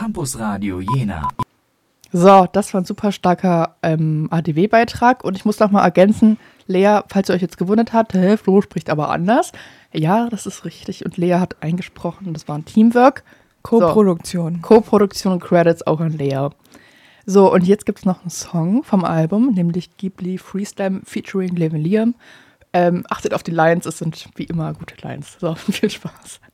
Campus Radio Jena. So, das war ein super starker ADW-Beitrag. Und ich muss noch mal ergänzen, Lea, falls ihr euch jetzt gewundert habt, Flo spricht aber anders. Ja, das ist richtig. Und Lea hat eingesprochen, das war ein Teamwork. Co-Produktion. So, Co-Produktion und Credits auch an Lea. So, und jetzt gibt es noch einen Song vom Album, nämlich Ghibli Freestyle featuring Liam. Achtet auf die Lines, es sind wie immer gute Lines. So, viel Spaß.